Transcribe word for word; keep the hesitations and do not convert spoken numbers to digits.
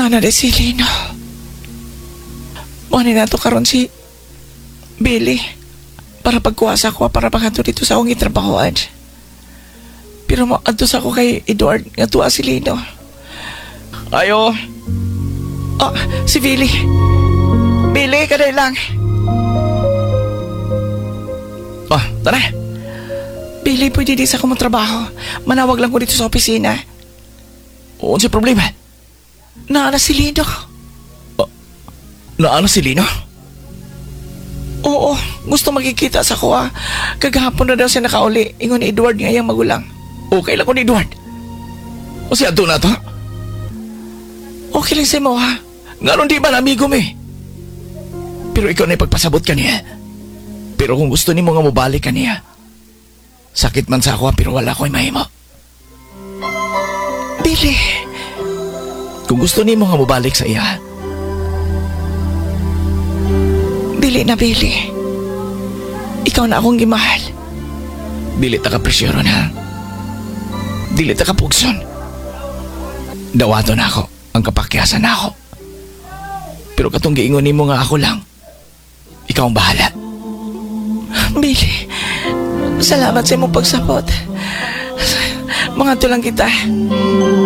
Ana de si Lino. Muna na to karon si Billy para pagkuwasa ko para paghanto dito sa akong itrabahoan. Pero mo adto sa ako kay Edward nga tuwa si Lino. Ayo. Oh, si Billy. Billy, kaday lang. Oh, tara. Billy, pwede di sa akong trabaho. Manawag lang ko dito sa opisina. Oo, sa problema. Naana si Lino. Oh, naana si Lino? Oo, gusto magkikita sa ko ah. Kagahapon na daw siya nakauli. Ingon ni Edward ngayang magulang. Okay lang ko ni Edward. O si Ato na to? Okay lang sa'yo mo ha. Nga nun di ba na amigo mo eh. Pero ikaw na ipagpasabot ka niya. Pero kung gusto ni mo nga mabalik ka niya, sakit man sa ako pero wala ko'y mahimo. Billy. Kung gusto ni mo nga mabalik sa iya, Billy na Billy. Ikaw na akong gimahal. Dili ta ka presyoron ha. Dili ta ka pugson. Dawato na ako. Ang kapakyasan na ako. Pero katong giingon ni mo nga ako lang. Ikaw ang bahala. Billy, salamat sa imong pagsapot. Mga tulang kita.